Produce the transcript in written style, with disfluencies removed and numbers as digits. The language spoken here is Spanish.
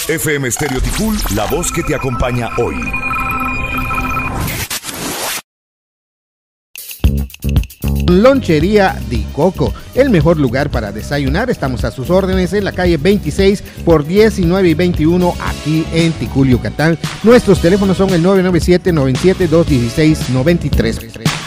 FM Stereo Ticul, la voz que te acompaña hoy. Lonchería Di Coco, el mejor lugar para desayunar. Estamos a sus órdenes en la calle 26 por 19 y 21 aquí en Ticul, Yucatán. Nuestros teléfonos son el 997-97-216-93.